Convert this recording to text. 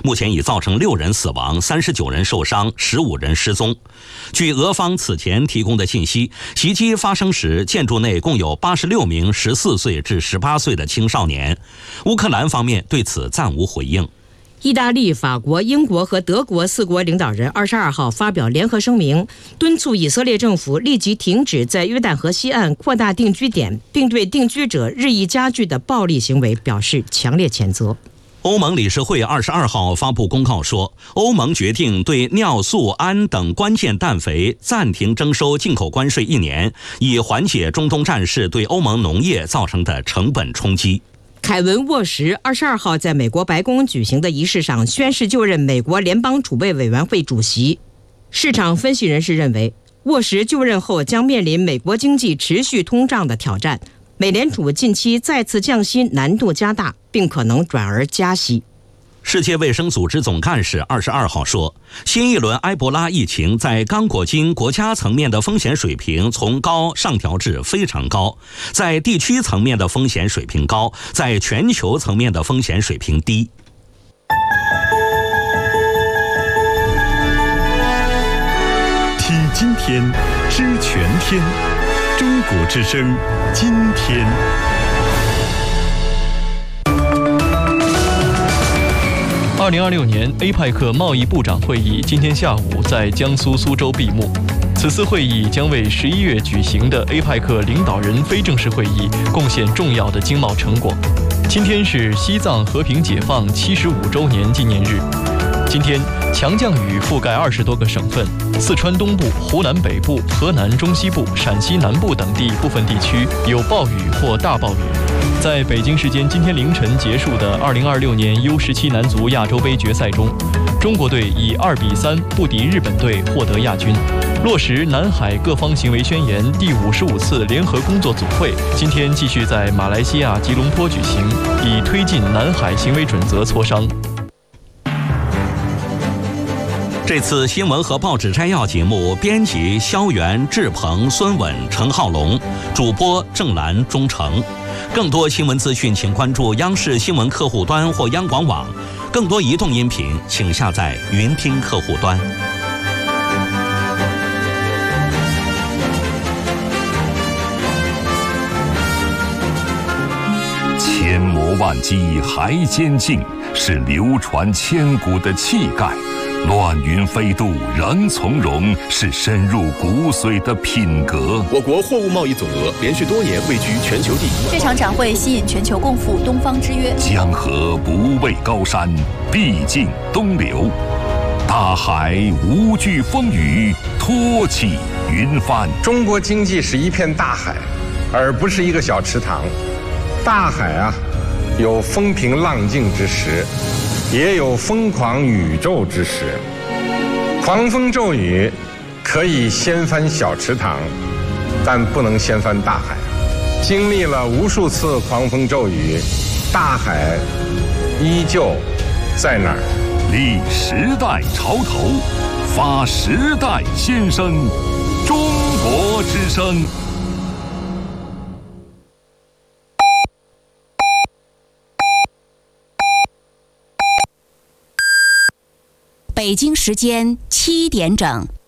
目前已造成6人死亡、39人受伤、15人失踪。据俄方此前提供的信息，袭击发生时，建筑内共有86名14岁至18岁的青少年。乌克兰方面对此暂无回应。 意大利、法国、英国和德国4国领导人22号发表联合声明，敦促以色列政府立即停止在约旦河西岸扩大定居点，并对定居者日益加剧的暴力行为表示强烈谴责。 欧盟理事会22号发布公告说，欧盟决定对尿素、氨等关键氮肥暂停征收进口关税1年，以缓解中东战事对欧盟农业造成的成本冲击。 凯文·沃什22号在美国白宫举行的仪式上宣誓就任美国联邦储备委员会主席。市场分析人士认为，沃什就任后将面临美国经济持续通胀的挑战，美联储近期再次降息难度加大，并可能转而加息。 世界卫生组织总干事22号说，新一轮埃博拉疫情在刚果金国家层面的风险水平从高上调至非常高，在地区层面的风险水平高，在全球层面的风险水平低。 听今天，知全天，中国之声，今天。 2026年 APEC 贸易部长会议今天下午在江苏苏州闭幕。此次会议将为11月举行的 APEC 领导人非正式会议贡献重要的经贸成果。今天是西藏和平解放75周年纪念日。今天，强降雨覆盖20多个省份，四川东部、湖南北部、河南中西部、陕西南部等地部分地区有暴雨或大暴雨。在北京时间今天凌晨结束的2026年 U17 男足亚洲杯决赛中，中国队以2-3不敌日本队获得亚军。落实南海各方行为宣言第55次联合工作组会今天继续在马来西亚吉隆坡举行，以推进南海行为准则磋商。 这次新闻和报纸摘要节目，编辑肖元、志鹏、孙稳、陈浩龙，主播郑兰、钟诚。更多新闻资讯，请关注央视新闻客户端或央广网。更多移动音频，请下载云听客户端。 千磨万击还坚劲，是流传千古的气概。乱云飞渡仍从容，是深入骨髓的品格。 我国货物贸易总额连续多年位居全球第一。 这场展会吸引全球共赴东方之约。 江河不畏高山，必尽东流。大海无惧风雨，托起云帆。 中国经济是一片大海，而不是一个小池塘。大海啊，有风平浪静之时，也有疯狂宇宙之时。狂风骤雨可以掀翻小池塘，但不能掀翻大海。经历了无数次狂风骤雨，大海依旧在那儿。 立时代潮头，发时代先声，中国之声。 北京时间7点整。